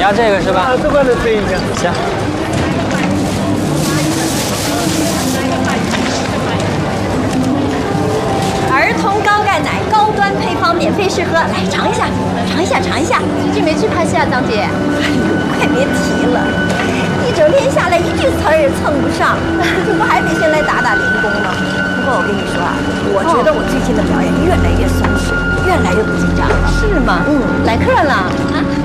要这个是吧？ 这个的这一个。 行。 儿童高钙奶高端配方免费试喝，来尝一下，尝一下，尝一下。 最近没去拍戏啊，张姐？ 哎呦，快别提了，一整天下来一句词儿也蹭不上，这不还得先来打打零工吗？不过我跟你说啊，我觉得我最近的表演越来越松弛，越来越不紧张了。 是吗？ 嗯， 来客人了啊？